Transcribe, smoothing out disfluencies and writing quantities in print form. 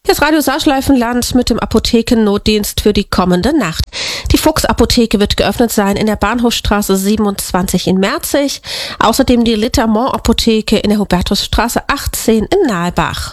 Das Radio Saarschleifenland mit dem Apothekennotdienst für die kommende Nacht. Die Fuchs-Apotheke wird geöffnet sein in der Bahnhofstraße 27 in Merzig. Außerdem die Littermont-Apotheke in der Hubertusstraße 18 in Nalbach.